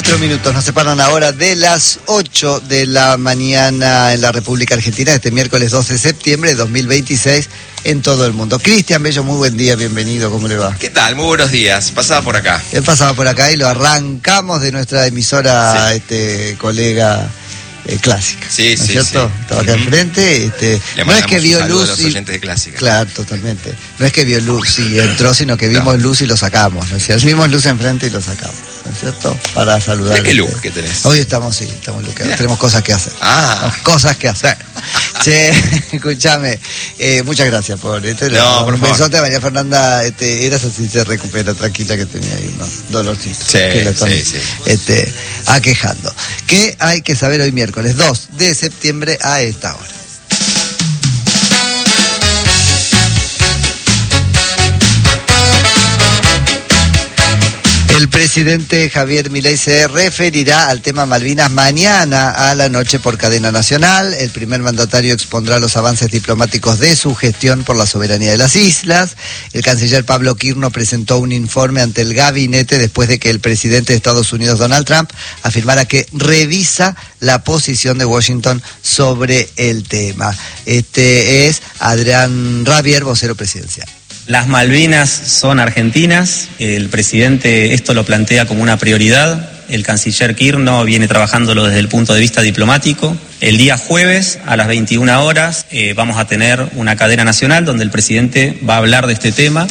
4 minutos nos separan ahora de las 8 de la mañana en la República Argentina, este miércoles 12 de septiembre de 2026 en todo el mundo. Cristian Bello, muy buen día, bienvenido, ¿cómo le va? ¿Qué tal? Muy buenos días, pasaba por acá. Él pasaba por acá y lo arrancamos de nuestra emisora, sí. Colega clásica. Sí, ¿no es sí, cierto? sí. Estaba acá enfrente. Le no es que vio luz a los oyentes de Clásica. Claro, totalmente. No es que vio luz y entró, sino que vimos luz y lo sacamos. ¿No es cierto? Vimos luz enfrente y lo sacamos. ¿No es cierto? Para saludar. ¿De qué look que tenés? Hoy estamos luqueados. Tenemos cosas que hacer. Cosas que hacer. Che, escúchame. Muchas gracias por esto. No, por un favor. besote a María Fernanda. Eras así, se recupera, tranquila, que tenía ahí unos dolorcitos. Sí, que la están, sí. Aquejando. ¿Qué hay que saber hoy miércoles 2 de septiembre a esta hora? El presidente Javier Milei se referirá al tema Malvinas mañana a la noche por cadena nacional. El primer mandatario expondrá los avances diplomáticos de su gestión por la soberanía de las islas. El canciller Pablo Quirno presentó un informe ante el gabinete después de que el presidente de Estados Unidos, Donald Trump, afirmara que revisa la posición de Washington sobre el tema. Este es Adrián Rabier, vocero presidencial. Las Malvinas son argentinas, el presidente esto lo plantea como una prioridad, el canciller Quirno viene trabajándolo desde el punto de vista diplomático. El día jueves a las 21 horas vamos a tener una cadena nacional donde el presidente va a hablar de este tema.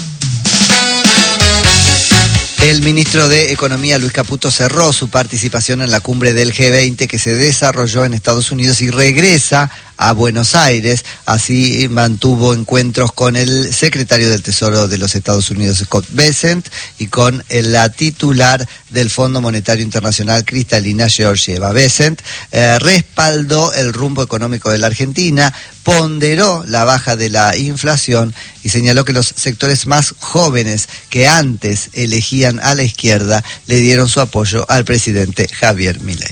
El ministro de Economía, Luis Caputo, cerró su participación en la cumbre del G20 que se desarrolló en Estados Unidos y regresa a Buenos Aires. Así mantuvo encuentros con el secretario del Tesoro de los Estados Unidos, Scott Bessent, y con la titular del Fondo Monetario Internacional, Kristalina Georgieva. Bessent respaldó el rumbo económico de la Argentina, ponderó la baja de la inflación y señaló que los sectores más jóvenes que antes elegían a la izquierda le dieron su apoyo al presidente Javier Milei.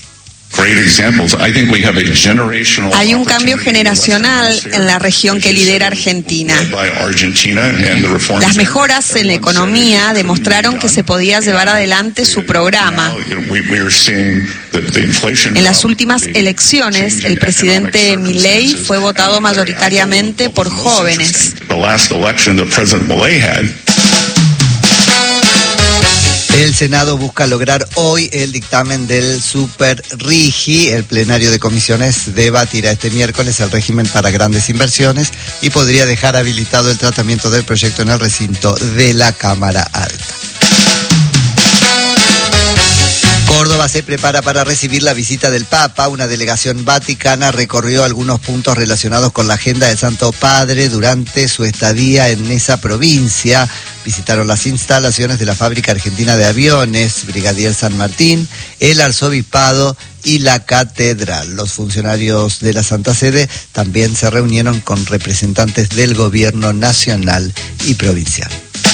Hay un cambio generacional en la región que lidera Argentina. Las mejoras en la economía demostraron que se podía llevar adelante su programa. En las últimas elecciones, el presidente Milei fue votado mayoritariamente por jóvenes. El Senado busca lograr hoy el dictamen del Super RIGI. El plenario de comisiones debatirá este miércoles el régimen para grandes inversiones y podría dejar habilitado el tratamiento del proyecto en el recinto de la Cámara Alta. Córdoba se prepara para recibir la visita del Papa. Una delegación vaticana recorrió algunos puntos relacionados con la agenda del Santo Padre durante su estadía en esa provincia. Visitaron las instalaciones de la Fábrica Argentina de Aviones, Brigadier San Martín, el Arzobispado y la Catedral. Los funcionarios de la Santa Sede también se reunieron con representantes del gobierno nacional y provincial.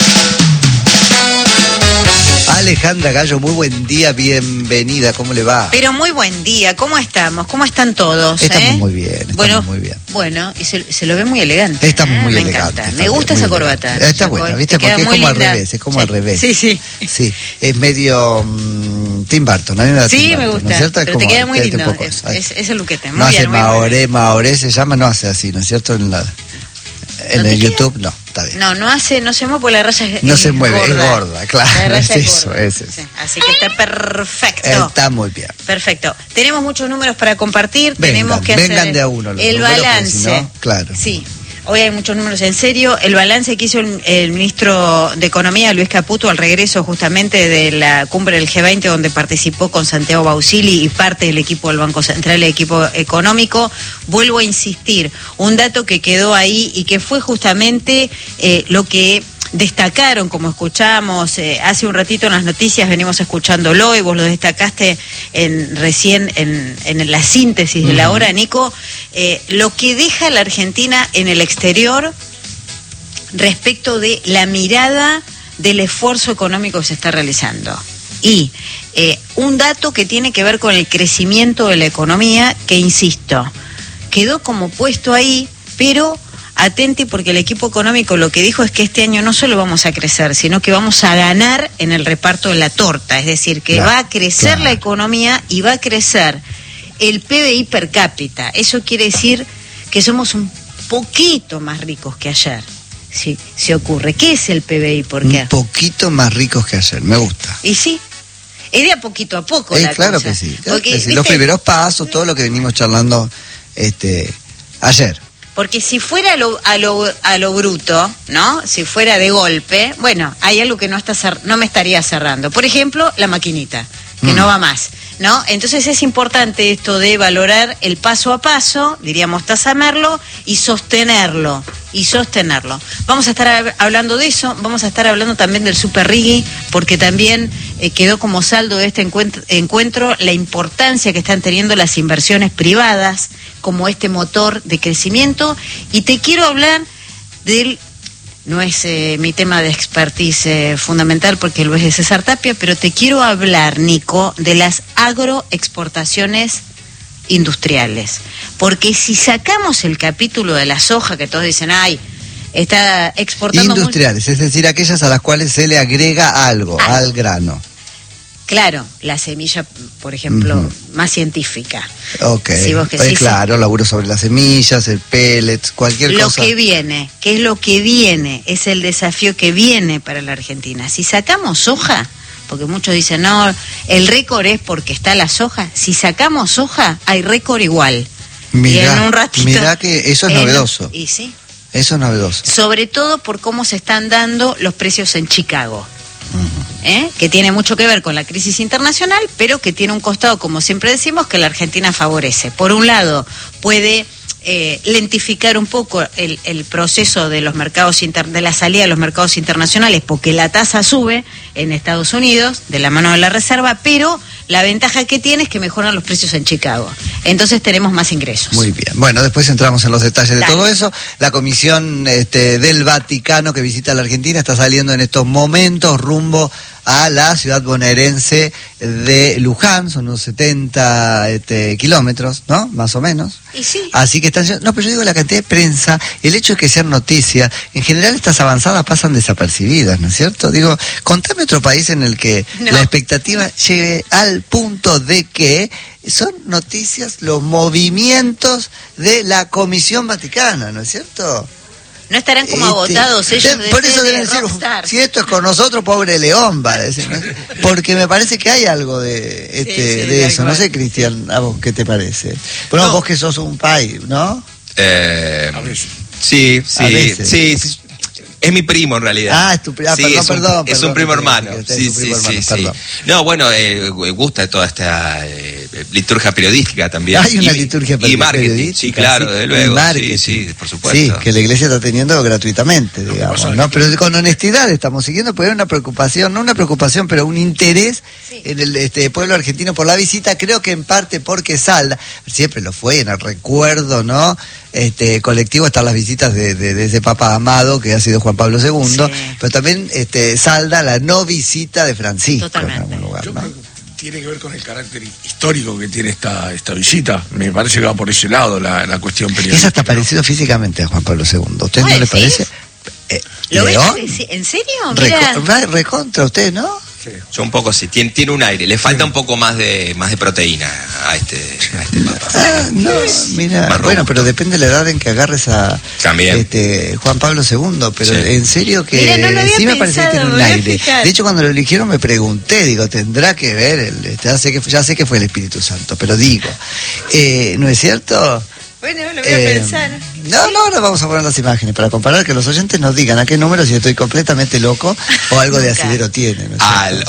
Alejandra Gallo, muy buen día, bienvenida, ¿cómo le va? Pero muy buen día, ¿cómo estamos? ¿Cómo están todos? Estamos muy bien, muy bien. Bueno, y se lo ve muy elegante. Estamos muy me elegantes. Encanta. Me gusta esa corbata. Está buena, ¿viste? Porque es como al revés, es como al revés. Sí. Sí, es medio Tim Burton. Sí, me gusta, ¿no es cierto? pero te queda muy lindo, es el luquete. Muy bien, Maoré se llama, no hace así, ¿no es cierto? En el YouTube, no, está bien. No se mueve porque la raya es no se mueve, gorda. Es gorda, claro. La raya es eso. Sí, así que está perfecto. Está muy bien. Perfecto. Tenemos muchos números para compartir. Tenemos que hacer de a uno el balance. Si no, claro. Sí. Hoy hay muchos números en serio. El balance que hizo el ministro de Economía, Luis Caputo, al regreso justamente de la cumbre del G20, donde participó con Santiago Bausili y parte del equipo del Banco Central, el equipo económico. Vuelvo a insistir, un dato que quedó ahí y que fue justamente lo que destacaron, como escuchamos hace un ratito en las noticias, venimos escuchándolo y vos lo destacaste recién en la síntesis de la hora, Nico, lo que deja la Argentina en el exterior respecto de la mirada del esfuerzo económico que se está realizando. Y un dato que tiene que ver con el crecimiento de la economía, que insisto, quedó como puesto ahí, pero atenti porque el equipo económico lo que dijo es que este año no solo vamos a crecer, sino que vamos a ganar en el reparto de la torta, es decir, que va a crecer la economía y va a crecer el PBI per cápita. Eso quiere decir que somos un poquito más ricos que ayer. Sí, se ocurre. ¿Qué es el PBI? ¿Por qué? Un poquito más ricos que ayer, me gusta. Y sí, es de a poquito a poco la claro cosa. que sí, claro Porque, que sí. Los primeros pasos, todo lo que venimos charlando ayer. Porque si fuera a lo bruto, ¿no? Si fuera de golpe, bueno, hay algo que no me estaría cerrando. Por ejemplo, la maquinita, que no va más, ¿no? Entonces es importante esto de valorar el paso a paso, diríamos tasamerlo, y sostenerlo. Vamos a estar hablando de eso, vamos a estar hablando también del Super Rigui, porque también quedó como saldo de este encuentro la importancia que están teniendo las inversiones privadas como este motor de crecimiento. Y te quiero hablar no es mi tema de expertise fundamental porque lo es de César Tapia, pero te quiero hablar, Nico, de las agroexportaciones industriales. Porque si sacamos el capítulo de la soja, que todos dicen, ay, está exportando... Industriales, es decir, aquellas a las cuales se le agrega algo al grano. Claro, la semilla, por ejemplo, más científica. Ok, Si vos que claro, laburo sobre las semillas, el pellets, cualquier cosa. Lo que viene, ¿qué es lo que viene? Es el desafío que viene para la Argentina. Si sacamos soja, porque muchos dicen, no, el récord es porque está la soja. Si sacamos soja, hay récord igual. Y en un ratito... Mirá que eso es novedoso. Y sí. Eso es novedoso. Sobre todo por cómo se están dando los precios en Chicago. Que tiene mucho que ver con la crisis internacional, pero que tiene un costado, como siempre decimos, que la Argentina favorece. Por un lado, puede lentificar un poco el proceso de los mercados de la salida de los mercados internacionales, porque la tasa sube en Estados Unidos de la mano de la Reserva, pero la ventaja que tiene es que mejoran los precios en Chicago. Entonces tenemos más ingresos. Muy bien. Bueno, después entramos en los detalles de todo eso. La Comisión del Vaticano que visita la Argentina está saliendo en estos momentos rumbo a la ciudad bonaerense de Luján, son unos 70 kilómetros, ¿no? Más o menos. Y sí. Así que están... No, pero yo digo la cantidad de prensa, el hecho de que sean noticias, en general estas avanzadas pasan desapercibidas, ¿no es cierto? Digo, contame otro país en el que la expectativa llegue al punto de que son noticias los movimientos de la Comisión Vaticana, ¿no es cierto? No estarán como agotados ellos por eso deben decir, si esto es con nosotros, pobre León, va a decir, ¿no? Porque me parece que hay algo de eso. No sé, Cristian, ¿a vos qué te parece? Bueno, vos que sos un país, ¿no? A veces. Sí. Es mi primo en realidad. Ah, es tu primo. Sí, perdón. Es un primo hermano. Sí. No, bueno, gusta toda esta liturgia periodística también. Hay una liturgia periodística. Y marketing, sí, claro, desde luego. Sí, por supuesto. Sí, que la iglesia está teniendo gratuitamente, digamos, ¿no? Pero con honestidad estamos siguiendo, porque hay una preocupación, no una preocupación, pero un interés en el pueblo argentino por la visita, creo que en parte porque Salda, siempre lo fue, en el recuerdo, ¿no? Colectivo están las visitas de ese Papa amado que ha sido Juan Pablo II, pero también Salda la no visita de Francisco. Totalmente. En algún lugar, ¿no? Creo que tiene que ver con el carácter histórico que tiene esta visita. Me parece que va por ese lado la cuestión periodística. Es hasta parecido físicamente a Juan Pablo II. ¿Usted no le parece? ¿Lo ves? ¿León? ¿En serio? Recontra usted, ¿no? Yo un poco sí, tiene un aire, le falta un poco más de proteína a este Papa. No, mira, bueno, pero depende de la edad en que agarres a Juan Pablo II, pero en serio que mira, no lo había sí me parece que tiene un aire. Fijar. De hecho, cuando lo eligieron me pregunté, digo, tendrá que ver, ya sé que fue el Espíritu Santo, pero digo, ¿no es cierto? Bueno, lo voy a pensar. No, ahora vamos a poner las imágenes para comparar, que los oyentes nos digan a qué número, si estoy completamente loco o algo de asidero tiene. ¿No? Al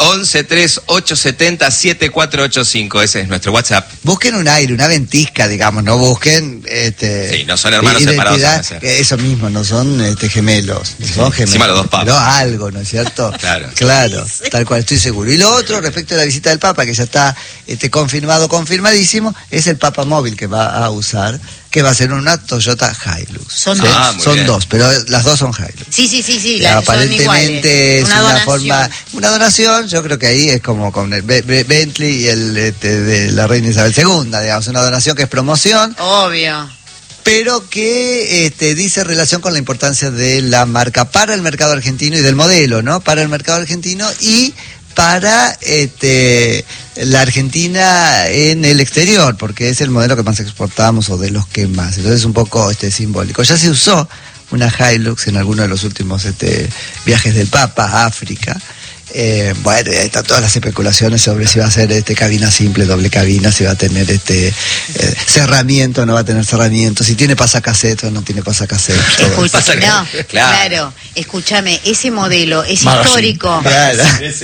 1138707485, ese es nuestro WhatsApp. Busquen un aire, una ventisca, digamos, no busquen... sí, no son hermanos separados. Eso mismo, no son gemelos, son gemelos. Encima los dos papas. Pero algo, ¿no es cierto? Claro, tal cual, estoy seguro. Y lo otro, respecto a la visita del Papa, que ya está confirmadísimo, es el Papa móvil que va a usar, que va a ser una Toyota Hilux. Son dos. Son dos, pero las dos son Hilux. Sí. Aparentemente son es una forma, una donación, yo creo que ahí es como con el Bentley y el de la reina Isabel II, digamos, una donación que es promoción. Obvio. pero que dice relación con la importancia de la marca para el mercado argentino y del modelo, ¿no? Para el mercado argentino y para la Argentina en el exterior, porque es el modelo que más exportamos o de los que más. Entonces es un poco simbólico. Ya se usó una Hilux en alguno de los últimos viajes del Papa a África. Bueno, ahí están todas las especulaciones sobre si va a ser cabina simple, doble cabina, si va a tener cerramiento o no va a tener cerramiento, si tiene pasacassette o no tiene pasacassette. Claro, escúchame, ese modelo es histórico. Claro.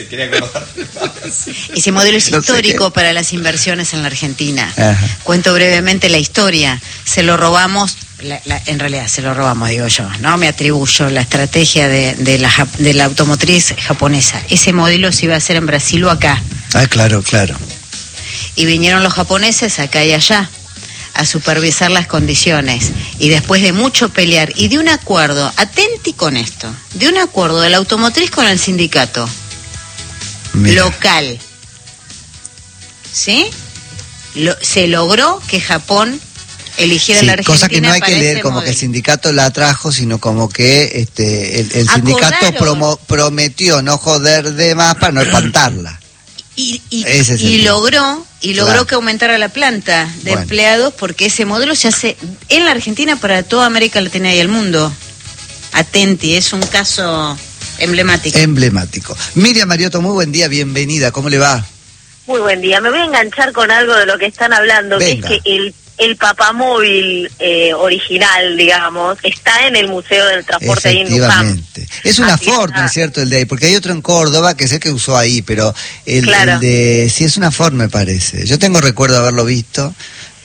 Ese modelo es histórico para las inversiones en la Argentina. Ajá. Cuento brevemente la historia. Se lo robamos. En realidad se lo robamos, digo yo, no me atribuyo la estrategia de la automotriz japonesa. Ese modelo se iba a hacer en Brasil o acá. Ah, claro. Y vinieron los japoneses acá y allá a supervisar las condiciones. Y después de mucho pelear y de un acuerdo, atenti con esto, de un acuerdo de la automotriz con el sindicato local, ¿sí? Se logró que Japón eligiera la Argentina. Cosa que no hay que leer como modelo. que el sindicato la trajo, sino como que el sindicato prometió no joder de más para no espantarla. Y logró Claro. que aumentara la planta de empleados, porque ese modelo se hace en la Argentina para toda América Latina y el mundo. Atenti, es un caso emblemático. Miriam Mariotto, muy buen día, bienvenida, ¿cómo le va? Muy buen día. Me voy a enganchar con algo de lo que están hablando, Venga. que es que el papamóvil original, digamos, está en el Museo del Transporte ahí en Luján. Efectivamente. Es una Ford, ¿no es cierto? El de ahí, porque hay otro en Córdoba que sé que usó ahí, pero el de sí es una Ford, me parece. Yo tengo recuerdo de haberlo visto.